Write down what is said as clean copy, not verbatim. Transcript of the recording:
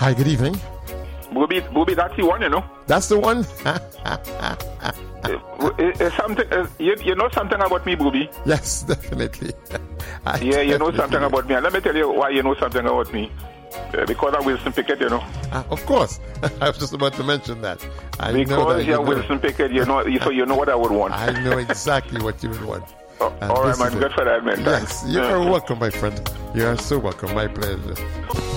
Hi, good evening. Booby, that's the one, you know. That's the one? Something, you know something about me, Booby? Yes, definitely. You know something about me. And let me tell you why you know something about me. Because I'm Wilson Pickett, you know. Of course. I was just about to mention that. Because you're Wilson Pickett, you know, so you know what I would want. I know exactly what you would want. All right, man. Good for that, man. Yes, you are welcome, my friend. You are so welcome. My pleasure.